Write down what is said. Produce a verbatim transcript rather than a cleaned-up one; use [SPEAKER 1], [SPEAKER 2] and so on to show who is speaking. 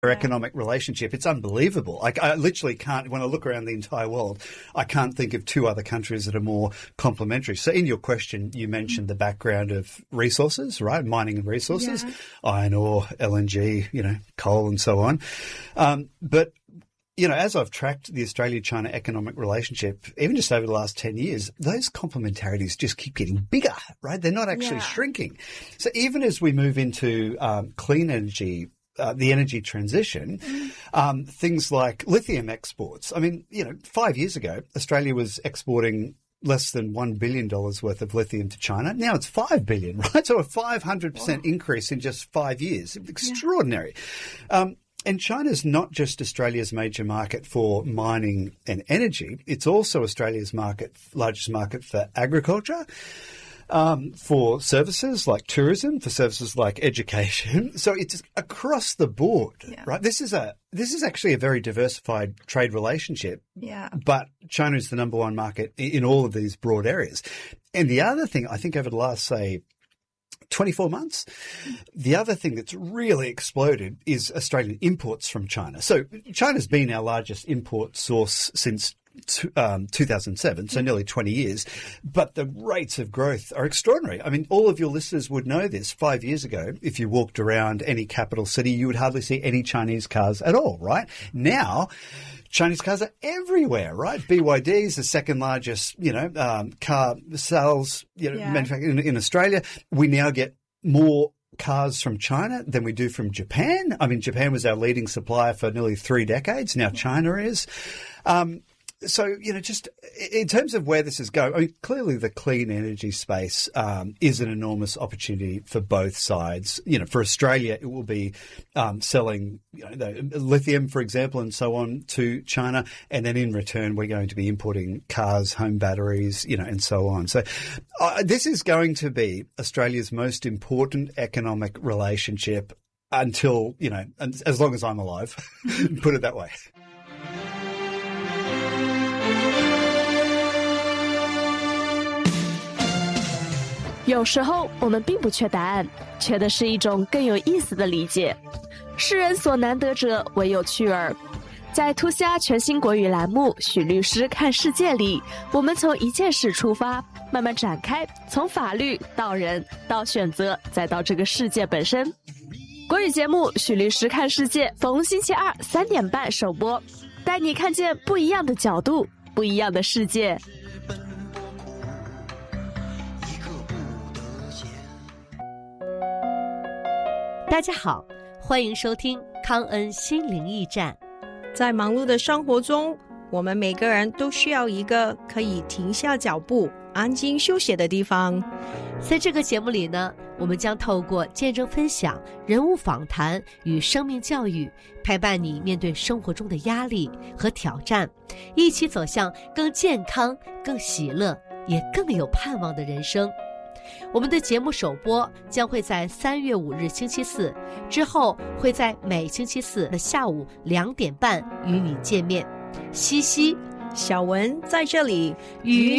[SPEAKER 1] economic relationship. It's unbelievable. Like, I literally can't, when I look around the entire world, I can't think of two other countries that are more complementary. So in your question, you mentioned the background of resources, right? Mining and resources, yeah. Iron ore, L N G, you know, coal and so on. Um, but you know, as I've tracked the Australia-China economic relationship, even just over the last ten years, those complementarities just keep getting bigger, right? They're not actually yeah. shrinking. So even as we move into um, clean energy, uh, the energy transition, mm. um, things like lithium exports. I mean, you know, five years ago, Australia was exporting less than one billion dollars worth of lithium to China. Now it's five billion dollars, right? So a five hundred percent wow. increase in just five years. Extraordinary. Yeah. Um, And China's not just Australia's major market for mining and energy. It's also Australia's market, largest market for agriculture, um, for services like tourism, for services like education. So it's across the board, yeah. right? This is a this is actually a very diversified trade relationship.
[SPEAKER 2] Yeah.
[SPEAKER 1] But China is the number one market in all of these broad areas. And the other thing, I think over the last, say, twenty-four months. The other thing that's really exploded is Australian imports from China. So China's been our largest import source since um, two thousand seven, so nearly twenty years. But the rates of growth are extraordinary. I mean, all of your listeners would know this. Five years ago, if you walked around any capital city, you would hardly see any Chinese cars at all, right? Now, Chinese cars are everywhere, right? B Y D is the second largest, you know, um, car sales, you know,
[SPEAKER 2] yeah.
[SPEAKER 1] manufacturing in, in Australia. We now get more cars from China than we do from Japan. I mean, Japan was our leading supplier for nearly three decades. Now China is. Um, So, you know, just in terms of where this is going, I mean, clearly the clean energy space um, is an enormous opportunity for both sides. You know, for Australia, it will be um, selling you know, the lithium, for example, and so on to China. And then in return, we're going to be importing cars, home batteries, you know, and so on. So uh, this is going to be Australia's most important economic relationship until, you know, as long as I'm alive, put it that way.
[SPEAKER 3] 有时候我们并不缺答案，缺的是一种更有意思的理解。世人所难得者，唯有趣儿。在图虾全新国语栏目《许律师看世界》里，我们从一件事出发，慢慢展开，从法律到人，到选择，再到这个世界本身。国语节目《许律师看世界》逢星期二三点半首播，带你看见不一样的角度，不一样的世界。
[SPEAKER 4] 大家好，欢迎收听康恩心灵驿站。
[SPEAKER 2] 在忙碌的生活中，我们每个人都需要一个可以停下脚步、安静休息的地方。
[SPEAKER 4] 在这个节目里呢，我们将透过见证分享、人物访谈与生命教育，陪伴你面对生活中的压力和挑战，一起走向更健康、更喜乐，也更有盼望的人生。我们的节目首播将会在三月五日星期四，之后会在每星期四的下午两点半与你见面。西西、
[SPEAKER 2] 小文在这里
[SPEAKER 4] 与